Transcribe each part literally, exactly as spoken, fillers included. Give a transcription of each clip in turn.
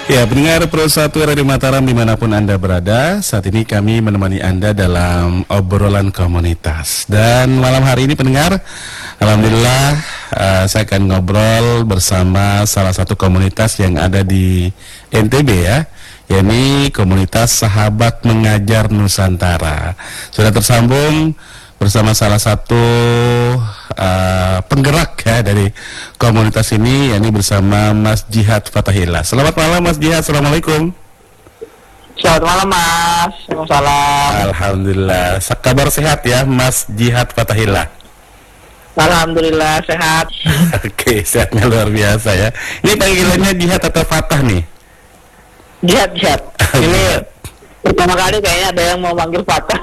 Ya, pendengar Pro satu Radio Mataram dimanapun Anda berada, saat ini kami menemani Anda dalam obrolan komunitas. Dan malam hari ini pendengar, alhamdulillah uh, saya akan ngobrol bersama salah satu komunitas yang ada di N T B ya, yakni komunitas Sahabat Mengajar Nusantara. Sudah tersambung bersama salah satu uh, penggerak ya dari komunitas ini, yakni bersama Mas Jihad Fathahillah. Selamat malam Mas Jihad, assalamualaikum. Selamat malam Mas, Waalaikumsalam. Alhamdulillah, kabar sehat ya Mas Jihad Fathahillah. Alhamdulillah sehat. Oke, sehatnya luar biasa ya. Ini panggilannya Jihad atau Fatah nih? Jihad, Jihad. Ini pertama kali kayaknya ada yang mau manggil Fatah.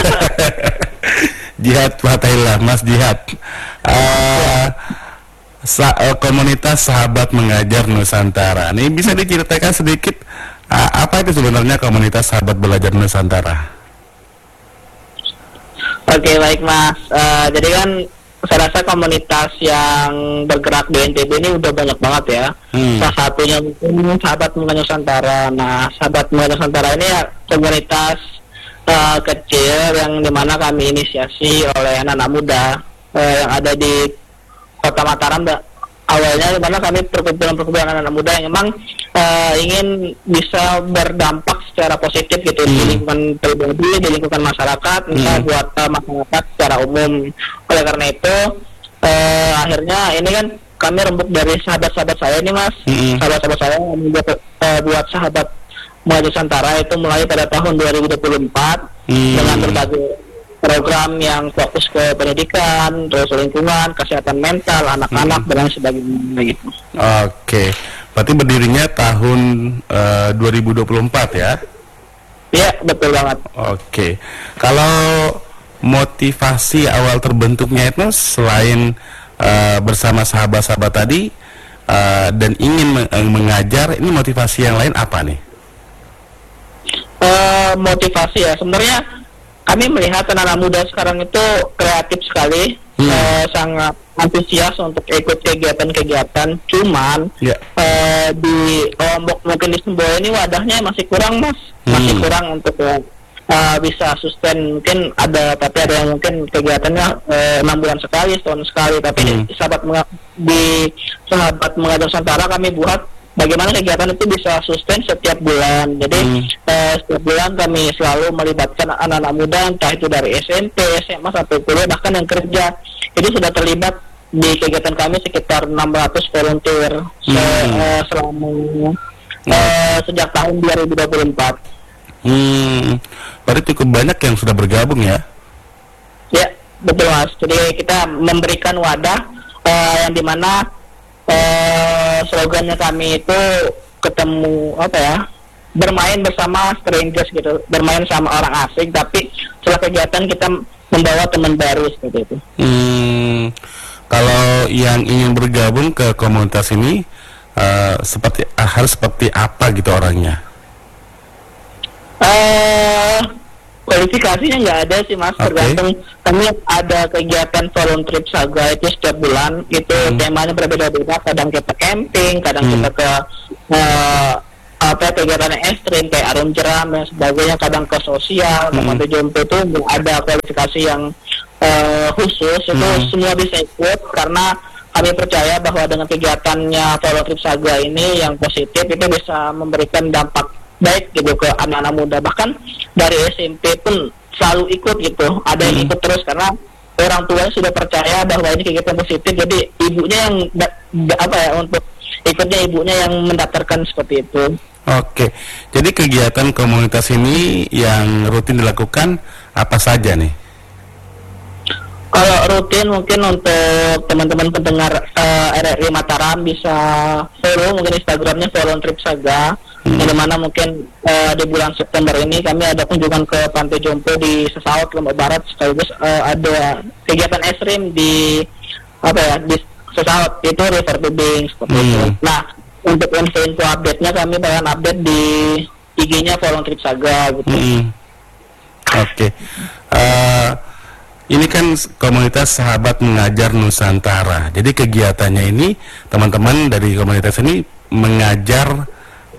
Jihad Fathahillah, Mas Jihad. Uh, sa uh, komunitas Sahabat Mengajar Nusantara. Ini bisa diceritakan sedikit uh, apa itu sebenarnya komunitas Sahabat Belajar Nusantara? Oke, baik Mas. Uh, jadi kan saya rasa komunitas yang bergerak di N T B ini udah banyak banget ya. Hmm. Salah satunya mungkin Sahabat Mengajar Nusantara. Nah, Sahabat Mengajar Nusantara ini ya komunitas Uh, kecil yang dimana kami inisiasi oleh anak-anak muda uh, yang ada di Kota Mataram. Awalnya dimana kami perkumpulan-perkumpulan anak-anak muda yang memang uh, ingin bisa berdampak secara positif gitu hmm. di lingkungan pribadi, di lingkungan masyarakat, misal hmm. buat uh, masyarakat secara umum. Oleh karena itu uh, akhirnya ini kan kami rembuk dari sahabat-sahabat saya ini Mas, hmm. sahabat-sahabat saya yang membuat, uh, buat Sahabat Mengajar Nusantara itu mulai pada tahun dua ribu dua puluh empat hmm. dengan berbagai program yang fokus ke pendidikan, terus lingkungan, kesehatan mental, anak-anak hmm. dan sebagainya gitu. Oke, berarti berdirinya tahun uh, dua ribu dua puluh empat ya? Iya, betul banget. Oke, kalau motivasi awal terbentuknya itu selain uh, bersama sahabat-sahabat tadi uh, dan ingin me- mengajar, ini motivasi yang lain apa nih? Uh, motivasi ya sebenarnya kami melihat anak-anak muda sekarang itu kreatif sekali, hmm. uh, sangat antusias untuk ikut kegiatan-kegiatan. Cuman yeah. uh, di Lombok mungkin di Semboya ini wadahnya masih kurang Mas, hmm. masih kurang untuk uh, bisa sustain. Mungkin ada, tapi ada yang mungkin kegiatannya enam uh, bulan sekali, setahun sekali. Tapi hmm. di sahabat menga- di Sahabat Mengajar Nusantara kami buat bagaimana kegiatan itu bisa sustain setiap bulan. Jadi hmm. eh, setiap bulan kami selalu melibatkan anak-anak muda, entah itu dari S M P, S M A sampai kuliah, bahkan yang kerja. Itu sudah terlibat di kegiatan kami sekitar enam ratus volunteer hmm. se- eh, selama eh, sejak tahun dua ribu dua puluh empat. Hmm, berarti cukup banyak yang sudah bergabung ya? Ya, betul Mas. Jadi kita memberikan wadah eh, yang dimana Uh, slogannya kami itu ketemu apa ya, bermain bersama strangers gitu, bermain sama orang asing, tapi setelah kegiatan kita membawa teman baru seperti itu. Hmm, kalau yang ingin bergabung ke komunitas ini uh, seperti uh, harus seperti apa gitu orangnya? Uh, kualifikasinya nggak ada sih Mas, okay. Tergantung. Kami ada kegiatan volunteer saga itu setiap bulan, itu hmm. temanya berbeda-beda. Kadang kita camping, kadang hmm. kita ke uh, apa kegiatan ekstrim kayak arum jeram dan sebagainya, kadang ke sosial, hmm. ke jompo itu ada kualifikasi yang uh, khusus. Itu hmm. semua bisa ikut karena kami percaya bahwa dengan kegiatannya volunteer saga ini yang positif itu bisa memberikan dampak baik gitu ke anak-anak muda. Bahkan dari S M P pun selalu ikut gitu, ada yang ikut terus karena orang tuanya sudah percaya bahwa ini kegiatan positif. Jadi ibunya yang da- da- apa ya untuk ikutnya, ibunya yang mendaftarkan seperti itu. Oke, jadi kegiatan komunitas ini yang rutin dilakukan apa saja nih? Kalau rutin mungkin untuk teman-teman pendengar uh, R R I Mataram bisa follow mungkin Instagramnya Volunteer Saga. Hmm. Di mana mungkin uh, di bulan September ini kami ada kunjungan ke Pantai Jompo di Sesaut, Lombok Barat, sekaligus uh, ada kegiatan ekstrim di apa ya di Sesaut, itu river tubing seperti hmm. itu. Nah, untuk info-info update-nya kami bakal update di I G-nya Volunteer Saga gitu. Hmm. Oke. Okay. Uh, ini kan komunitas Sahabat Mengajar Nusantara. Jadi kegiatannya ini teman-teman dari komunitas ini mengajar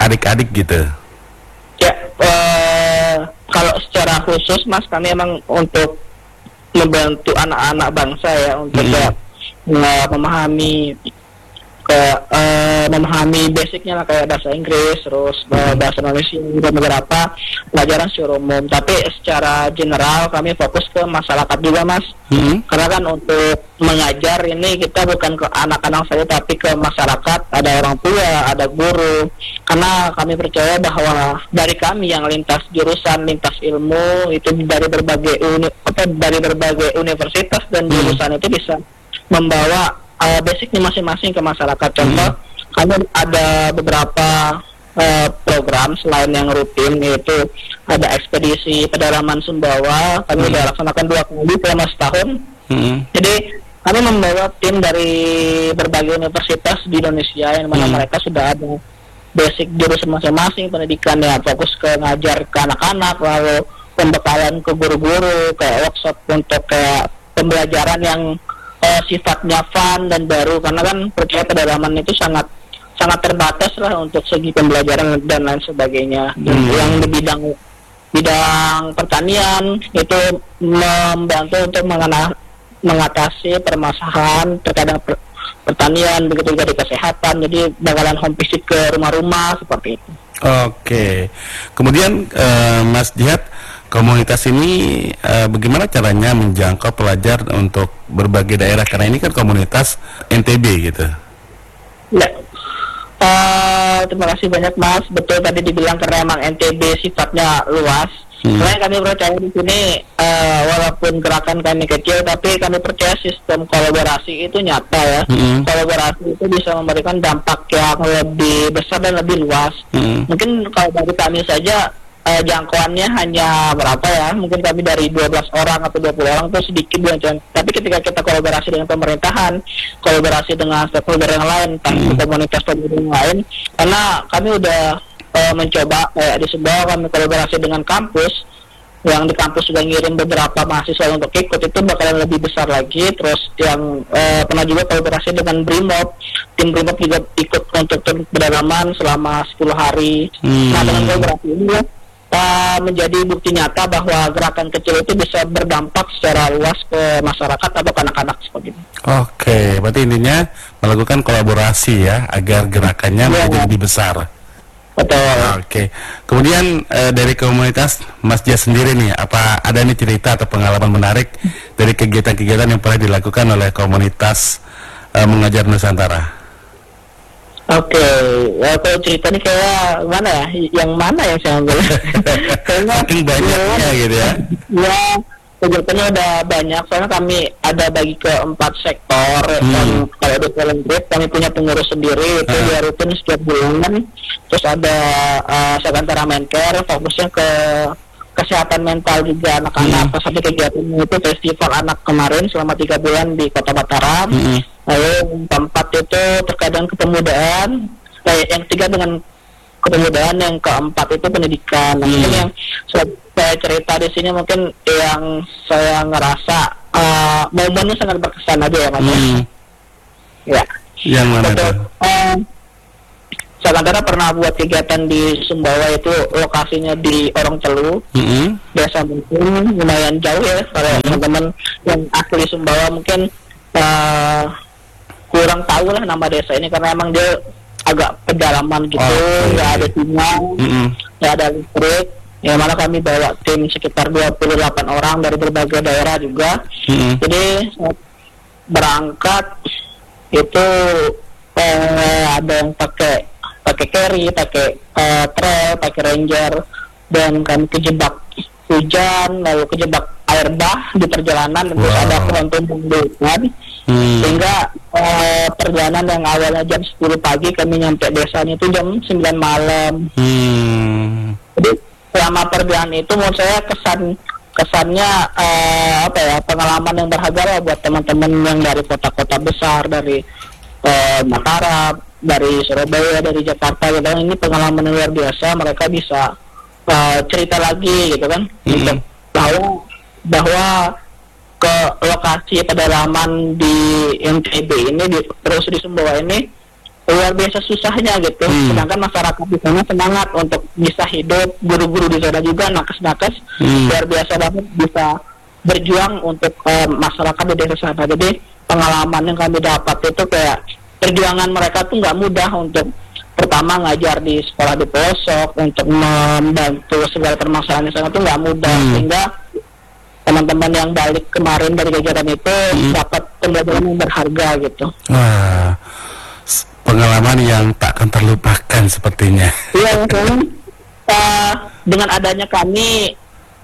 adik-adik gitu? Ya, eh, kalau secara khusus Mas, kami emang untuk membantu anak-anak bangsa ya untuk Hmm. ya, nge- memahami ke eh, memahami basicnya lah kayak bahasa Inggris, terus eh, bahasa Indonesia dan beberapa pelajaran secara umum. Tapi secara general kami fokus ke masyarakat juga Mas. Hmm. Karena kan untuk mengajar ini kita bukan ke anak-anak saja tapi ke masyarakat, ada orang tua, ada guru. Karena kami percaya bahwa dari kami yang lintas jurusan, lintas ilmu itu dari berbagai uni, apa, dari berbagai universitas dan Hmm. jurusan itu bisa membawa uh, basicnya masing-masing ke masyarakat. Contoh, kami ada beberapa uh, program selain yang rutin, yaitu ada ekspedisi pedalaman Sumbawa. Kami Hmm. sudah laksanakan dua kali selama setahun. Hmm. Jadi kami membawa tim dari berbagai universitas di Indonesia yang mana Hmm. mereka sudah ada basic jurusan masing-masing pendidikan ya, fokus ke ngajar ke anak-anak, lalu pembekalan ke guru-guru, kayak workshop untuk kayak pembelajaran yang eh, sifatnya fun dan baru, karena kan percaya pedalaman itu sangat sangat terbatas lah untuk segi pembelajaran dan lain sebagainya. Dan Hmm. yang di bidang bidang pertanian itu membantu untuk mengena- mengatasi permasalahan terkadang per- pertanian, begitu juga di kesehatan. Jadi bakalan home visit ke rumah-rumah seperti itu. Oke. Kemudian eh, Mas Jihad, komunitas ini eh, bagaimana caranya menjangkau pelajar untuk berbagai daerah, karena ini kan komunitas N T B gitu. Ya. Eh, terima kasih banyak Mas. Betul tadi dibilang karena emang N T B sifatnya luas. Hmm. Makanya kami percaya di sini eh, walaupun gerakan kami kecil, tapi kami percaya sistem kolaborasi itu nyata ya. Hmm. Kolaborasi itu bisa memberikan dampak yang lebih besar dan lebih luas. Hmm. Mungkin kalau dari kami saja eh, jangkauannya hanya berapa ya? Mungkin kami dari dua belas orang atau dua puluh orang itu sedikit banget. Tapi ketika kita kolaborasi dengan pemerintahan, kolaborasi dengan stakeholder yang lain, entah itu komunitas pemuda yang lain, karena kami udah eh, mencoba kayak di Sumbawa kami kolaborasi dengan kampus, yang di kampus juga ngirim beberapa mahasiswa untuk ikut, itu bakalan lebih besar lagi. Terus yang eh, pernah juga kolaborasi dengan Brimob, tim Brimob juga ikut untuk tur pedalaman selama sepuluh hari. Hmm. Nah, dengan kolaborasi ini ya, eh, menjadi bukti nyata bahwa gerakan kecil itu bisa berdampak secara luas ke masyarakat atau ke anak-anak seperti itu. Oke, berarti intinya melakukan kolaborasi ya agar gerakannya Iya. menjadi lebih besar. Betul. Oke. Kemudian eh, dari komunitas Mas Jihad sendiri nih, apa ada nih cerita atau pengalaman menarik dari kegiatan-kegiatan yang pernah dilakukan oleh komunitas eh, mengajar Nusantara? Oke, ya, kalau cerita nih kayak mana ya? Yang mana yang saya ambil? Kayaknya Saking banyaknya gitu ya. ya, kegiatannya udah banyak. Soalnya kami ada bagi ke empat sektor. Hmm. Dan kalau di volunteer kami punya pengurus sendiri, itu Ah. dia rutin setiap bulan. Terus ada uh, Sekantara Mencare, fokusnya ke kesehatan mental juga anak-anak. Hmm. Pas satu kegiatannya itu festival anak kemarin selama tiga bulan di Kota Mataram. Hmm. Lalu yang keempat itu terkadang kepemudaan, eh, yang ketiga dengan kepemudaan, yang keempat itu pendidikan. Nah, Hmm. mungkin yang saya, saya cerita di sini mungkin yang saya ngerasa uh, momennya sangat berkesan aja ya Mas. Hmm. Ya. Yang mana Betul. tuh? Eh, Sakantara pernah buat kegiatan di Sumbawa, itu lokasinya di Orong Celu, Hmm. desa mungkin lumayan jauh ya. Kalau Hmm. teman-teman yang asli Sumbawa mungkin uh, kurang tahu lah nama desa ini, karena emang dia agak pedalaman gitu, Oke. nggak ada sinyal, Hmm. nggak ada listrik. Yang mana kami bawa tim sekitar dua puluh delapan orang dari berbagai daerah juga. Hmm. Jadi saat berangkat itu eh, ada yang pakai pakai carry, pakai eh, trail, pakai ranger, dan kami kejebak hujan, lalu kejebak air bah di perjalanan, dan terus Wow. ada pohon tumbang di depan. Hmm. Sehingga eh, perjalanan yang awalnya jam sepuluh pagi kami nyampe desanya itu jam sembilan malam. Hmm. Jadi selama perjalanan itu menurut saya kesan kesannya eh, apa ya, pengalaman yang berharga lah buat teman-teman yang dari kota-kota besar, dari eh, Mataram, dari Surabaya, dari Jakarta gitu kan. Ini pengalaman yang luar biasa, mereka bisa eh, cerita lagi gitu kan, Mhm. untuk tahu bahwa ke lokasi pedalaman di N T B ini, di, terus di Sumbawa ini luar biasa susahnya gitu. Hmm. Sedangkan masyarakat di sana semangat untuk bisa hidup, guru-guru di sana juga nakes-nakes Hmm. luar biasa banget bisa berjuang untuk uh, masyarakat di desa sana. Jadi pengalaman yang kami dapat itu kayak perjuangan mereka tuh nggak mudah untuk pertama ngajar di sekolah di pelosok, untuk membantu segala permasalahan di sana tuh nggak mudah. Hmm. Sehingga teman-teman yang balik kemarin dari kegiatan itu Hmm. dapat pembelajaran yang berharga gitu. Wah, s- pengalaman yang tak akan terlupakan sepertinya. Iya, memang uh, dengan adanya kami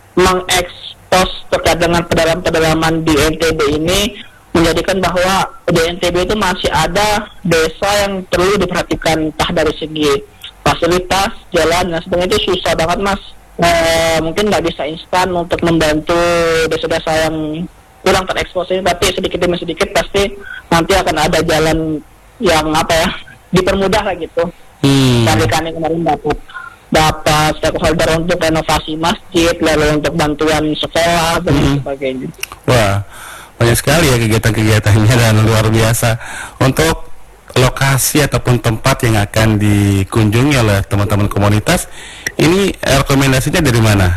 mengekspos terkait dengan pedalaman-pedalaman di N T B ini menjadikan bahwa di N T B itu masih ada desa yang perlu diperhatikan, entah dari segi fasilitas, jalan, dan sebagainya. Itu susah banget mas. Uh, mungkin nggak bisa instan untuk membantu desa-desa yang kurang terekspos ini, tapi sedikit demi sedikit pasti nanti akan ada jalan yang apa ya dipermudah lah gitu. Hmm. Kali kami kemarin dapat dapat stakeholder untuk renovasi masjid, lalu untuk bantuan sekolah dan Hmm. sebagainya. Wah, banyak sekali ya kegiatan-kegiatannya dan luar biasa. Untuk lokasi ataupun tempat yang akan dikunjungi oleh teman-teman komunitas, ini eh, rekomendasinya dari mana?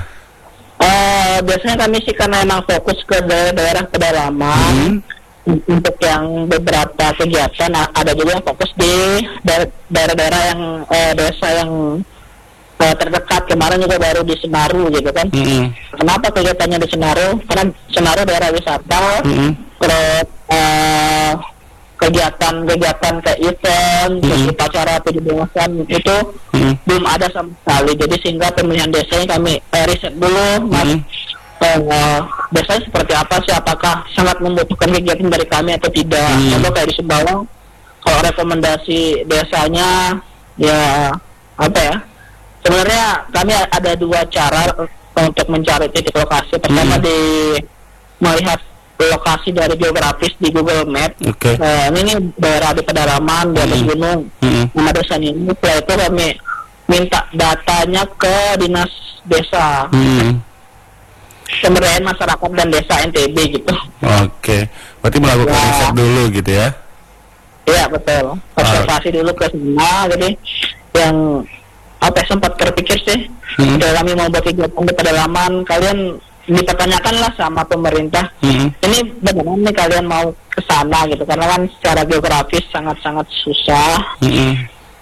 Eh, biasanya kami sih karena emang fokus ke daerah-daerah pedalaman. Hmm. Untuk yang beberapa kegiatan a- ada juga yang fokus di daer- daerah-daerah yang eh, desa yang eh, terdekat. Kemarin juga baru di Senaru gitu kan. Mm-mm. Kenapa kegiatannya di Senaru? Karena Senaru daerah wisata. Mm-mm. Terus eh, kegiatan-kegiatan kayak event, Mm-mm. terus upacara tujuh belasan itu Mm-mm. belum ada sama sekali. Jadi sehingga pemilihan desanya kami eh, riset dulu, mas. Mm-mm. Eh, desanya seperti apa sih? Apakah sangat membutuhkan kegiatan dari kami atau tidak? Mm. Contoh kayak di Sumbawa, kalau rekomendasi desanya ya apa ya? Sebenarnya kami ada dua cara untuk mencari titik lokasi. Pertama Mm. di melihat lokasi dari geografis di Google Map. Oke. Eh, ini nih daerah di pedalaman, di atas Mm. gunung. Mm-mm. Nama desanya ini. Setelah itu kami minta datanya ke dinas desa, Mm-mm. pemberdayaan masyarakat dan desa N T B gitu. Oke, berarti melakukan Ya. riset dulu gitu ya? Iya betul. Observasi dulu ke sana. Jadi yang apa ya, sempat terpikir sih, Hmm. ketika kami mau buat kegiatan di pedalaman, kalian dipertanyakanlah sama pemerintah. Mm-mm. Ini bagaimana nih kalian mau ke sana gitu, karena kan secara geografis sangat-sangat susah Mm-mm.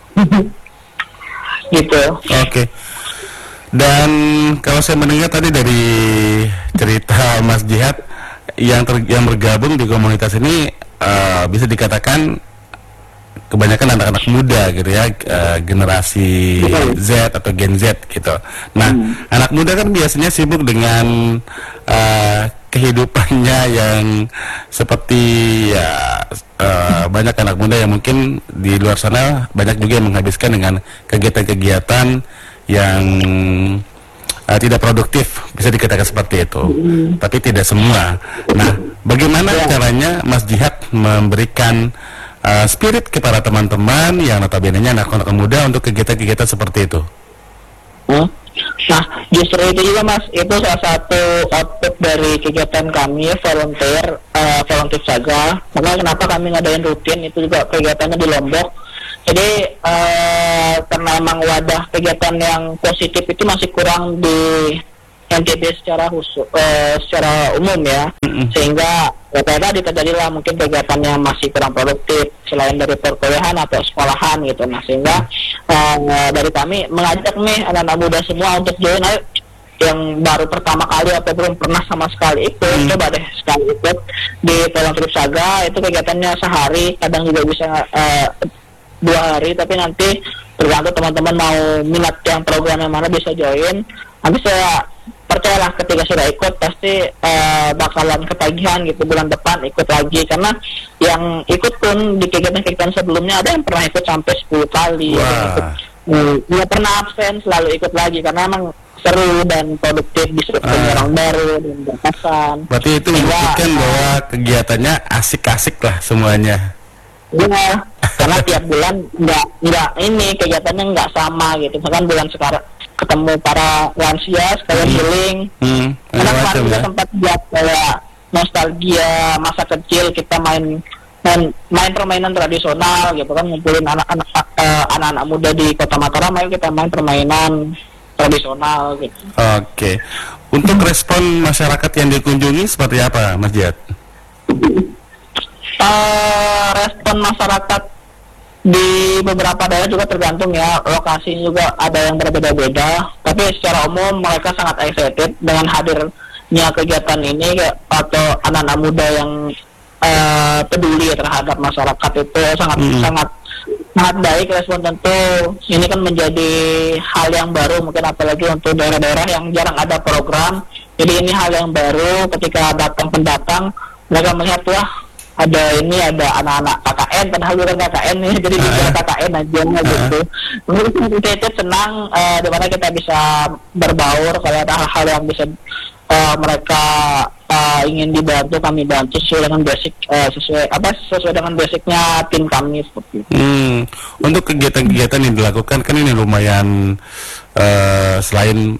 gitu. Oke. Dan kalau saya mendengar tadi dari cerita Mas Jihad yang ter, yang bergabung di komunitas ini eh, bisa dikatakan kebanyakan anak-anak muda gitu ya, eh, generasi Z atau Gen Z gitu. Nah, anak muda kan biasanya sibuk dengan eh, kehidupannya yang seperti ya eh, banyak anak muda yang mungkin di luar sana banyak juga yang menghabiskan dengan kegiatan-kegiatan yang uh, tidak produktif, bisa dikatakan seperti itu. Tapi tidak semua. Nah, bagaimana caranya Mas Jihad memberikan uh, spirit kepada teman-teman yang notabene-nya anak-anak muda untuk kegiatan-kegiatan seperti itu? Hmm. Nah, justru itu juga mas, itu salah satu output dari kegiatan kami volunteer, uh, volunteer jaga. Makanya kenapa kami ngadain rutin, itu juga kegiatannya di Lombok. Jadi uh, karena emang wadah kegiatan yang positif itu masih kurang di N T B secara khusus, uh, secara umum ya, Mm-mm. sehingga ya kayak tadi terjadilah mungkin kegiatannya masih kurang produktif selain dari perkuliahan atau sekolahan gitu. Nah sehingga uh, dari kami mengajak nih anak-anak muda semua untuk join, ayo yang baru pertama kali atau belum pernah sama sekali ikut, Hmm. coba deh sekali ikut di Volunteer Saga. Itu kegiatannya sehari, kadang juga bisa uh, dua hari, tapi nanti tergantung teman-teman mau minat yang program yang mana bisa join. Nanti saya percayalah ketika sudah ikut pasti uh, bakalan ketagihan gitu bulan depan ikut lagi, karena yang ikut pun di kegiatan-kegiatan sebelumnya ada yang pernah ikut sampai sepuluh kali, ada yang ikut, hmm, nggak pernah absen, selalu ikut lagi karena emang seru dan produktif, bisa ketemu Ah. orang baru dan berkesan. Berarti itu Sehingga, membuktikan bahwa kegiatannya asik-asik lah semuanya. Iya, karena tiap bulan nggak nggak ini kegiatannya nggak sama gitu. Misalkan bulan sekarang ketemu para lansia sekalian healing. Hmm, Karena kemarin macam juga ya. sempat buat kayak nostalgia masa kecil, kita main main, main permainan tradisional gitu kan, ngumpulin anak-anak uh, anak-anak muda di Kota Mataram, ayo kita main permainan tradisional gitu. Oke. Untuk respon masyarakat yang dikunjungi seperti apa, Mas Jihad? Uh, respon masyarakat di beberapa daerah juga tergantung ya, lokasi juga ada yang berbeda-beda, tapi secara umum mereka sangat excited dengan hadirnya kegiatan ini atau anak-anak muda yang uh, peduli terhadap masyarakat itu sangat hmm. sangat sangat baik respon. Tentu ini kan menjadi hal yang baru mungkin, apalagi untuk daerah-daerah yang jarang ada program, jadi ini hal yang baru. Ketika datang pendatang mereka melihat, wah ada ini, ada anak-anak K K N, padahal bukan K K N nih, jadi uh, bisa K K N aja uh, gitu. Kemudian kita itu senang uh, dimana kita bisa berbaur, kalau ada hal-hal yang bisa uh, mereka uh, ingin dibantu, kami bantu sesuai dengan basic uh, sesuai apa sesuai dengan basicnya tim kami seperti itu. Hmm, untuk kegiatan-kegiatan yang dilakukan kan ini lumayan uh, selain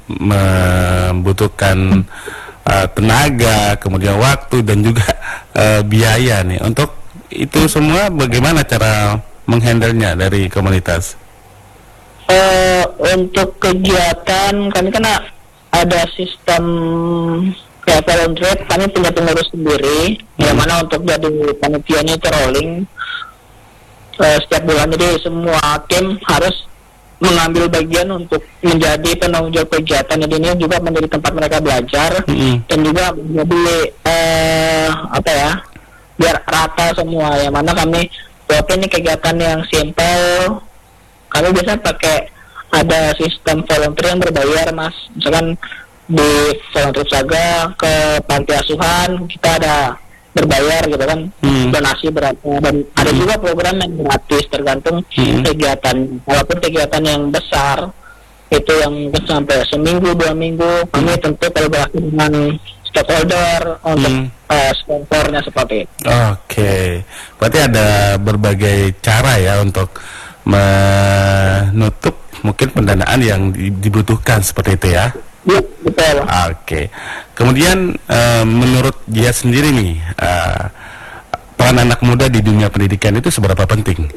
membutuhkan Uh, tenaga, kemudian waktu dan juga uh, biaya nih. Untuk itu semua bagaimana cara menghandlenya dari komunitas? Uh, untuk kegiatan kami kan ada sistem kayak volunteer, kami punya pengurus sendiri, hmm. yang mana untuk jadi panitianya itu rolling uh, setiap bulan. Jadi semua tim harus mengambil bagian untuk menjadi penanggung jawab kegiatan. Jadi ini juga menjadi tempat mereka belajar, mm-hmm. dan juga menjadi uh, apa ya, biar rata semua. Yang mana kami walaupun ini kegiatan yang simple, kami biasanya pakai ada sistem volunteer yang berbayar, Mas. Misalkan di volunteer Saga ke panti asuhan kita ada berbayar gitu kan, hmm. donasi berapa, dan hmm. ada juga program yang gratis tergantung hmm. kegiatan. Walaupun kegiatan yang besar itu yang sampai seminggu dua minggu, hmm. kami tentu kolaborasi dengan stakeholder untuk hmm. uh, sponsornya seperti itu. Oke, okay. Berarti ada berbagai cara ya untuk menutup mungkin pendanaan yang dibutuhkan seperti itu ya. Ya, betul. Oke. Okay. Kemudian uh, menurut dia sendiri nih, uh, peran anak muda di dunia pendidikan itu seberapa penting?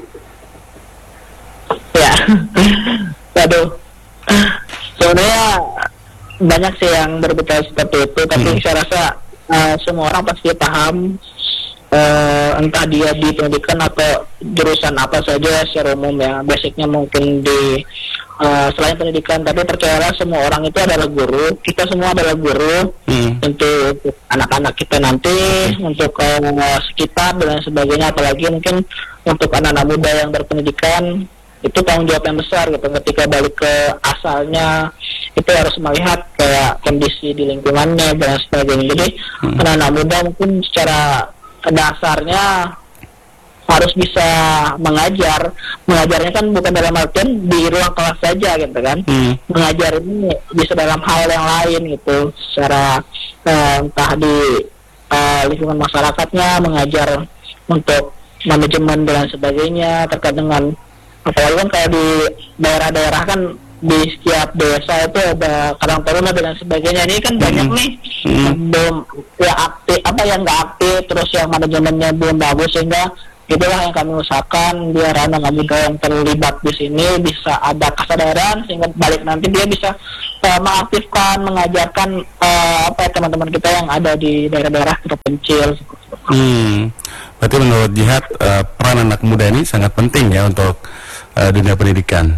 Ya, waduh. Sebenarnya banyak sih yang berbicara seperti itu, tapi hmm. saya rasa uh, semua orang pasti paham, uh, entah dia di pendidikan atau jurusan apa saja secara umum ya. Basicnya mungkin di Uh, selain pendidikan, tapi percayalah semua orang itu adalah guru. Kita semua adalah guru hmm. untuk, untuk anak-anak kita nanti, hmm. untuk uh, sekitar dan sebagainya. Apalagi mungkin untuk anak-anak muda yang berpendidikan, itu tanggung jawab yang besar gitu. Ketika balik ke asalnya, itu harus melihat kayak kondisi di lingkungannya dan sebagainya. Jadi hmm. anak-anak muda mungkin secara dasarnya harus bisa mengajar. Mengajarnya kan bukan dalam artian di ruang kelas saja gitu kan. Hmm. Mengajar ini bisa dalam hal yang lain gitu. Secara uh, entah di uh, lingkungan masyarakatnya, mengajar untuk manajemen dan sebagainya terkait dengan, apalagi kan kayak di daerah-daerah kan di setiap desa itu ada karang taruna dan sebagainya. Ini kan hmm. banyak nih hmm. belum ya aktif, apa yang nggak aktif, terus yang manajemennya belum bagus, sehingga itulah yang kami usahakan biar anak muda yang terlibat di sini bisa ada kesadaran, sehingga balik nanti dia bisa uh, mengaktifkan, mengajarkan uh, apa teman-teman kita yang ada di daerah-daerah terpencil. Hmm, berarti menurut Jihad uh, peran anak muda ini sangat penting ya untuk uh, dunia pendidikan.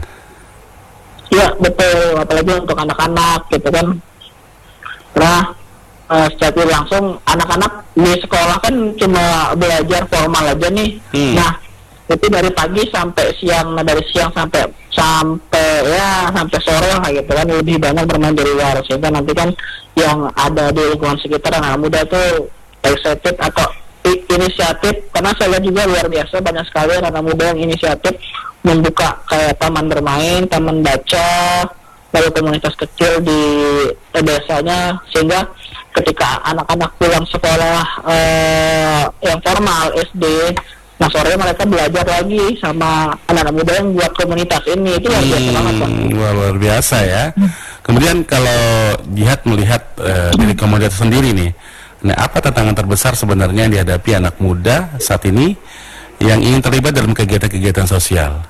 Iya betul, apalagi untuk anak-anak gitu kan. Nah, Uh, secara langsung anak-anak di sekolah kan cuma belajar formal aja nih. Hmm. Nah, itu dari pagi sampai siang, nah dari siang sampai sampai ya sampai sore lah gitu kan, lebih banyak bermain di luar, sehingga nanti kan yang ada di lingkungan sekitar anak muda tuh excited atau inisiatif, karena saya lihat juga luar biasa banyak sekali anak muda yang inisiatif membuka kayak taman bermain, taman baca, lalu komunitas kecil di desanya, sehingga ketika anak-anak pulang sekolah uh, yang formal S D, nah sore mereka belajar lagi sama anak-anak muda yang buat komunitas ini. Itu luar biasa hmm, banget, Pak. Luar biasa ya. Kemudian kalau Jihad melihat uh, dari komunitas sendiri nih, Nah, apa tantangan terbesar sebenarnya yang dihadapi anak muda saat ini yang ingin terlibat dalam kegiatan-kegiatan sosial?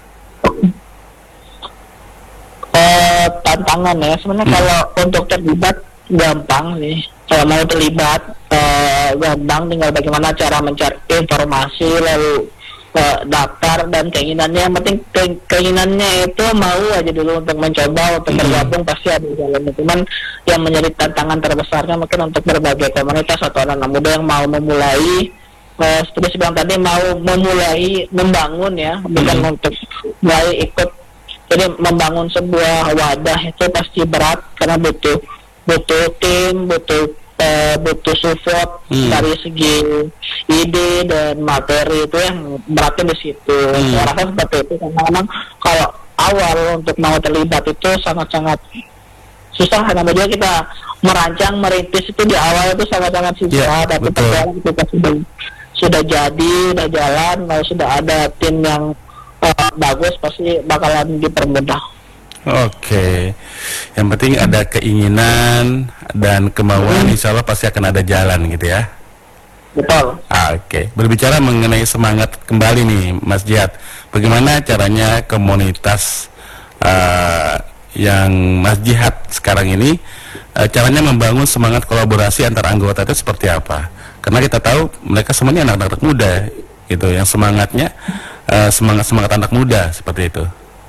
Eh, tantangan ya sebenarnya hmm. kalau untuk terlibat gampang sih. Kalau mau terlibat eh, gampang, tinggal bagaimana cara mencari informasi lalu eh, daftar dan keinginannya. Yang penting ke, keinginannya itu mau aja dulu untuk mencoba, untuk bergabung, pasti ada jalannya. Cuman yang menjadi tantangan terbesarnya mungkin untuk berbagai komunitas atau anak muda yang mau memulai, eh, seperti saya bilang tadi, mau memulai membangun ya, bukan hmm. untuk mulai ikut. Jadi membangun sebuah wadah itu pasti berat karena butuh butuh tim, butuh uh, butuh support hmm. dari segi ide dan materi, itu yang beratnya di situ. Hmm. Saya rasa seperti itu, karena memang kalau awal untuk mau terlibat itu sangat-sangat susah. Karena juga kita merancang, merintis itu di awal itu sangat-sangat susah, yeah, tapi ternyata kita sudah sudah jadi, sudah jalan, lalu sudah ada tim yang uh, bagus, pasti bakalan dipermudah. Oke, yang penting ada keinginan dan kemauan, insya Allah pasti akan ada jalan gitu ya. Betul. Ah, Oke, berbicara mengenai semangat kembali nih Mas Jihad, bagaimana caranya komunitas uh, yang Mas Jihad sekarang ini, uh, caranya membangun semangat kolaborasi antar anggota itu seperti apa? Karena kita tahu mereka semuanya anak-anak muda gitu, yang semangatnya uh, semangat-semangat anak muda seperti itu.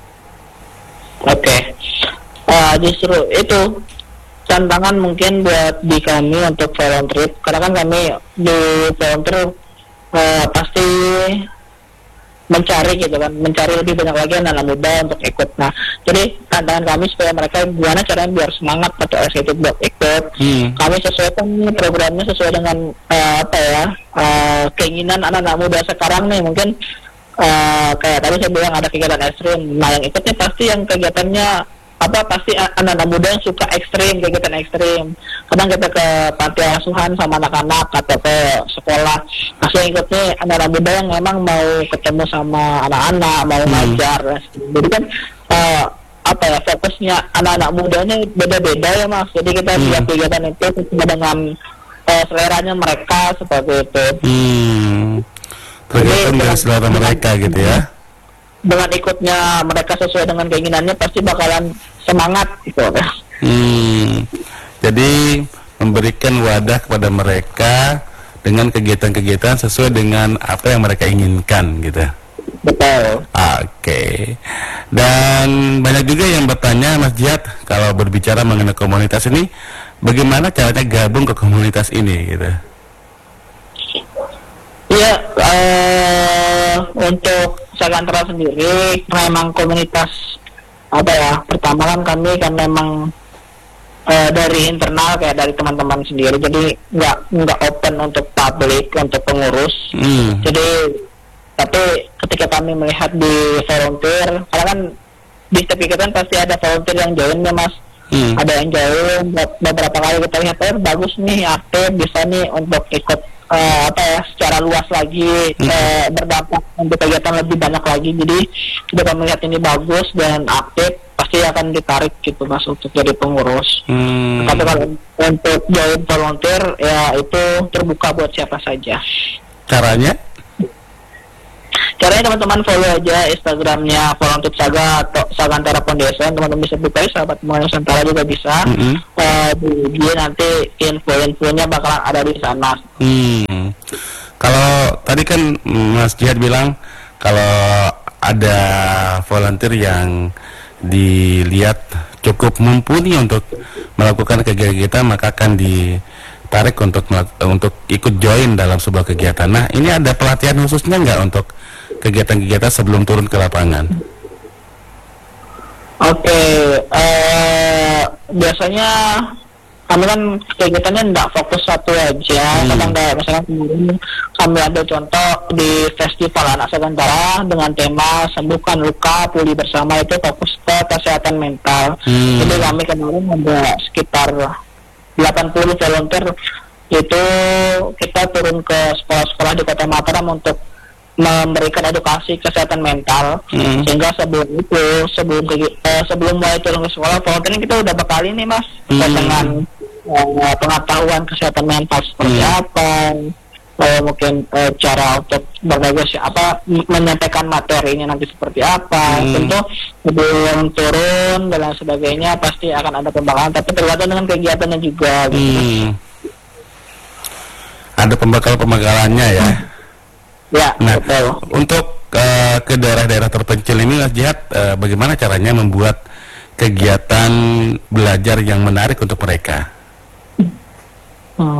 Oke, okay. uh, justru itu tantangan mungkin buat di kami untuk volunteer, karena kan kami di volunteer uh, pasti mencari gitu kan, mencari lebih banyak lagi anak muda untuk ikut. Nah, jadi tantangan kami supaya mereka gimana caranya biar semangat atau excited buat ikut. Hmm. Kami sesuaikan programnya sesuai dengan uh, apa ya uh, keinginan anak-anak muda sekarang nih. Mungkin Uh, kayak tadi saya bilang ada kegiatan ekstrim, nah yang ikutnya pasti yang kegiatannya apa, pasti anak-anak muda yang suka ekstrim, kegiatan ekstrim. Kadang kita ke panti asuhan sama anak-anak atau ke sekolah, pasti yang ikutnya anak-anak muda yang memang mau ketemu sama anak-anak, mau hmm. ngajar. Jadi kan uh, apa ya, fokusnya anak-anak mudanya beda-beda ya Mas. Jadi kita hmm. buat kegiatan itu sesuai dengan uh, seleranya mereka, seperti itu. Hmm. Tergantung dari selera mereka gitu ya. Dengan ikutnya mereka sesuai dengan keinginannya, pasti bakalan semangat gitu ya. Hmm. Jadi memberikan wadah kepada mereka dengan kegiatan-kegiatan sesuai dengan apa yang mereka inginkan gitu. Betul. Oke. Okay. Dan banyak juga yang bertanya Mas Jihad, kalau berbicara mengenai komunitas ini, bagaimana caranya gabung ke komunitas ini gitu? Ya, uh, untuk Sagantara sendiri memang komunitas apa ya, pertama kan kami kan memang uh, dari internal, kayak dari teman-teman sendiri, jadi nggak nggak open untuk publik, untuk pengurus. Hmm. Jadi tapi ketika kami melihat di volunteer, karena kan di setiap kegiatan pasti ada volunteer yang join ya Mas. Hmm. Ada yang join, beberapa kali kita lihat, oh bagus nih, aktif, bisa nih untuk ikut Uh, apa ya, secara luas lagi, hmm. uh, berdampak untuk kegiatan lebih banyak lagi. Jadi kita melihat ini bagus dan aktif, pasti akan ditarik gitu Mas untuk jadi pengurus. Hmm. Tapi kalau untuk join volunteer ya itu terbuka buat siapa saja. Caranya? Caranya teman-teman follow aja Instagramnya Volunteer Saga atau Sagantara Foundation. Teman-teman bisa buka, sahabat Nusantara juga bisa. Mm-hmm. uh, di, dia nanti info-infonya bakalan ada di sana. Hmm. Kalau tadi kan Mas Jihad bilang kalau ada volunteer yang dilihat cukup mumpuni untuk melakukan kegiatan, maka akan ditarik untuk untuk ikut join dalam sebuah kegiatan. Nah, ini ada pelatihan khususnya nggak untuk kegiatan-kegiatan sebelum turun ke lapangan? Oke, okay, uh, biasanya kami kan kegiatannya tidak fokus satu aja. Hmm. Kadang ada, misalnya kemarin kami ambil contoh di Festival Anak Sagantara dengan tema Sembuhkan Luka Pulih Bersama, itu fokus ke kesehatan mental. Hmm. Jadi kami kemarin ada sekitar delapan puluh volunteer, itu kita turun ke sekolah-sekolah di Kota Mataram untuk memberikan edukasi kesehatan mental. Hmm. Sehingga sebelum itu, sebelum ke, eh, sebelum mulai turun ke sekolah, volunteering kita udah bekali nih Mas, hmm. dengan eh, pengetahuan kesehatan mental seperti Hmm. apa, lalu mungkin eh, cara untuk bernegosiasi apa m- menyampaikan materinya nanti seperti apa. Hmm. Tentu sebelum turun dan lain sebagainya pasti akan ada pembakaran, tapi tergantung dengan kegiatannya juga. Gitu. Hmm. Ada pembekal-pembekalannya ya. Ya, Nah, betul. untuk eh, ke daerah-daerah terpencil ini Mas Jihad, eh, bagaimana caranya membuat kegiatan belajar yang menarik untuk mereka? Hmm.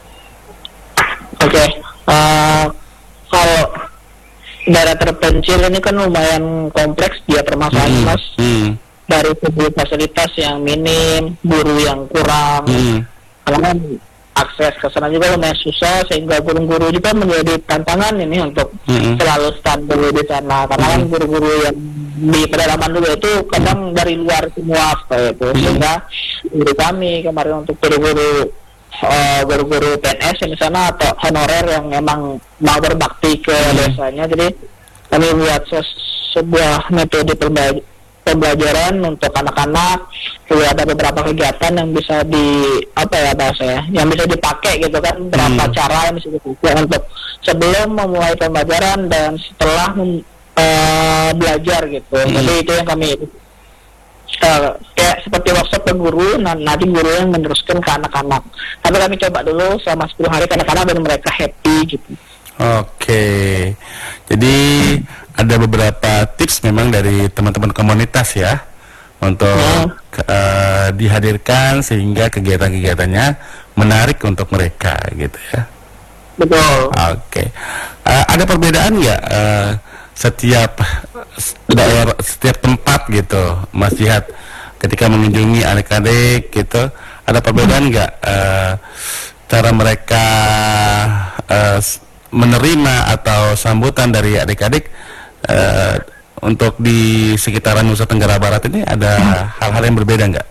Oke, eh, kalau daerah terpencil ini kan lumayan kompleks dia permasalahan Hmm. mas, Hmm. dari segi fasilitas yang minim, guru yang kurang, Hmm. karena akses ke sana juga lumayan susah sehingga guru-guru juga menjadi tantangan ini untuk Hmm. selalu stand dulu di sana, karena kan Hmm. guru-guru yang di pedalaman dulu itu kadang dari luar semua seperti itu, Hmm. sehingga guru kami kemarin untuk guru-guru eh, guru-guru P N S yang di sana atau honorer yang memang mau berbakti ke Hmm. desanya, jadi kami buat ses- sebuah metode pembela- pembelajaran untuk anak-anak. Lalu ada beberapa kegiatan yang bisa di apa ya bahasanya, yang bisa dipakai gitu kan, beberapa Hmm. cara yang bisa dipakai untuk sebelum memulai pembelajaran dan setelah mem- eh, belajar gitu. Hmm. Jadi itu yang kami eh, kayak seperti workshop ke guru, nah, nanti guru yang meneruskan ke anak-anak. Tapi kami coba dulu selama sepuluh hari ke anak-anak dan mereka happy gitu. Oke, jadi ada beberapa tips memang dari teman-teman komunitas ya untuk eh, dihadirkan sehingga kegiatan-kegiatannya menarik untuk mereka gitu ya. Betul. Oke, Eh, ada perbedaan nggak eh, setiap daerah, setiap tempat gitu, Mas Jihad, ketika mengunjungi adik-adik gitu, ada perbedaan nggak eh, cara mereka eh, s- menerima atau sambutan dari adik-adik eh, untuk di sekitaran Nusa Tenggara Barat ini ada hal-hal yang berbeda nggak?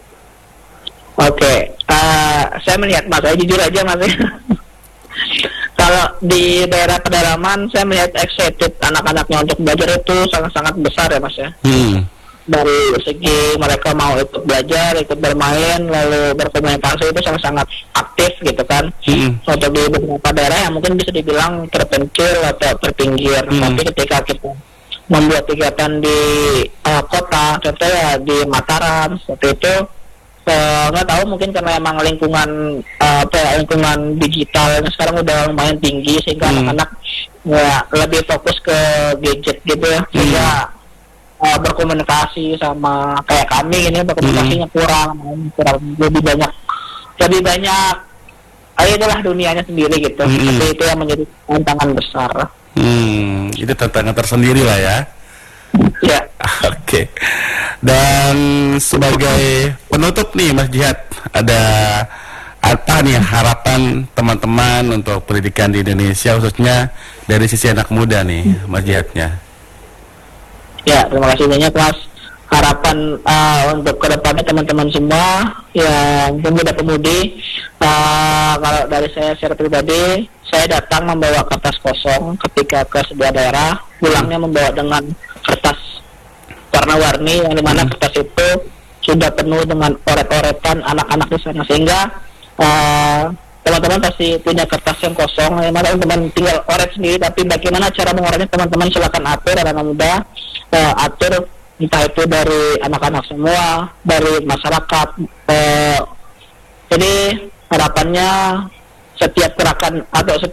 Oke, eh, saya melihat mas, saya jujur aja mas. Kalau di daerah pedalaman, saya melihat excited anak-anaknya untuk belajar itu sangat-sangat besar ya mas ya. Hmm. Dari segi mereka mau ikut belajar, ikut bermain, lalu berkomunikasi itu sangat-sangat aktif gitu kan. Hmm. Untuk di beberapa daerah yang mungkin bisa dibilang terpencil atau terpinggir, Hmm. tapi ketika kita membuat kegiatan di eh, kota, contohnya di Mataram seperti itu, eh, nggak tahu mungkin karena emang lingkungan eh, apa ya, lingkungan digitalnya sekarang udah lumayan tinggi sehingga Hmm. anak-anak ya lebih fokus ke gadget gitu ya, sehingga uh, berkomunikasi sama kayak kami ini berkomunikasinya kurang, kurang lebih banyak lebih banyak ah, itulah dunianya sendiri gitu. Mm-mm. Tapi itu yang menjadi tantangan besar. Hmm, itu tantangan tersendiri lah ya. Ya, Oke. Dan sebagai penutup nih Mas Jihad, ada apa nih harapan teman-teman untuk pendidikan di Indonesia khususnya dari sisi anak muda nih Mas Jihadnya? ya terima kasih banyak Mas. Harapan uh, untuk kedepannya teman-teman semua yang pemuda-pemudi, uh, kalau dari saya secara pribadi, saya datang membawa kertas kosong ketika ke sebuah daerah, pulangnya membawa dengan kertas warna-warni yang dimana kertas itu sudah penuh dengan oret-oretan anak-anak di sana, sehingga uh, teman-teman pasti punya kertas yang kosong yang mana teman tinggal oret sendiri, tapi bagaimana cara mengoretnya teman-teman silakan atur anak muda, uh, atur entah itu dari anak-anak semua, dari masyarakat. Uh, jadi harapannya setiap gerakan atau